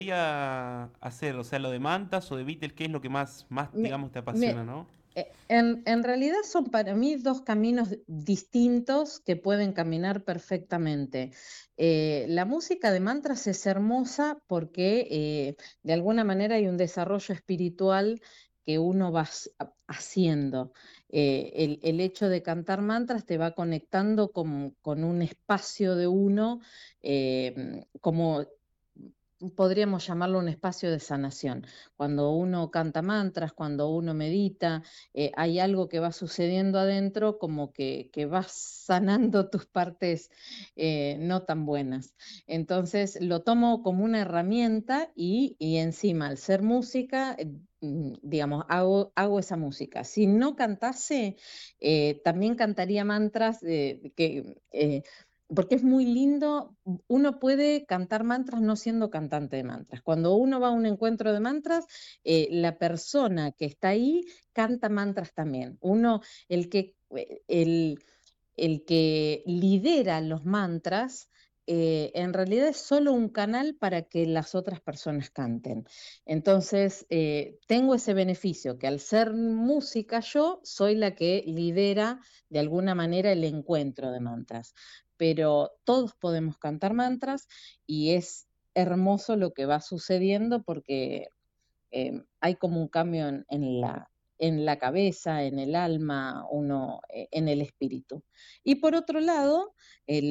hacer? O sea, lo de mantas o de Beatles, ¿qué es lo que más Me- digamos, te apasiona, me- ¿no? en realidad son para mí dos caminos distintos que pueden caminar perfectamente. La música de mantras es hermosa porque de alguna manera hay un desarrollo espiritual que uno va haciendo. El hecho de cantar mantras te va conectando con un espacio de uno, como podríamos llamarlo un espacio de sanación. Cuando uno canta mantras, cuando uno medita, hay algo que va sucediendo adentro como que vas sanando tus partes no tan buenas. Entonces lo tomo como una herramienta y encima al ser música, digamos, hago esa música. Si no cantase, también cantaría mantras porque es muy lindo, uno puede cantar mantras no siendo cantante de mantras. Cuando uno va a un encuentro de mantras, la persona que está ahí canta mantras también. El que, el, el que lidera los mantras, en realidad es solo un canal para que las otras personas canten. Entonces, tengo ese beneficio, que al ser música yo soy la que lidera de alguna manera el encuentro de mantras. Pero todos podemos cantar mantras y es hermoso lo que va sucediendo porque hay como un cambio en la cabeza, en el alma, en el espíritu. Y por otro lado,